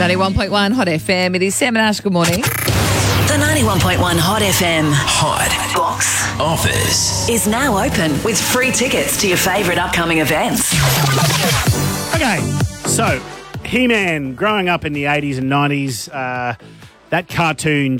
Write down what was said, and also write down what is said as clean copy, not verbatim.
91.1 Hot FM. It is Sam and Ash. Good morning. The 91.1 Hot FM Hot box Office is now open with free tickets to your favourite upcoming events. Okay, so He-Man, growing up in the 80s and 90s, that cartoon